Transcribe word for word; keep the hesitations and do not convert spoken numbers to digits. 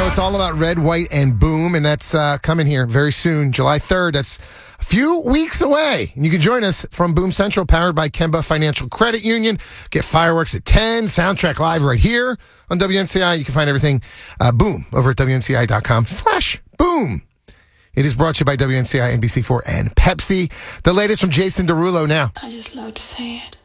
it's all about Red, White, and Boom, and that's uh, coming here very soon, July third. That's a few weeks away. And you can join us from Boom Central, powered by Kemba Financial Credit Union. Get fireworks at ten, soundtrack live right here on W N C I. You can find everything uh, Boom over at W N C I dot com slash boom. It is brought to you by W N C I, N B C four, and Pepsi. The latest from Jason Derulo now. I just love to say it.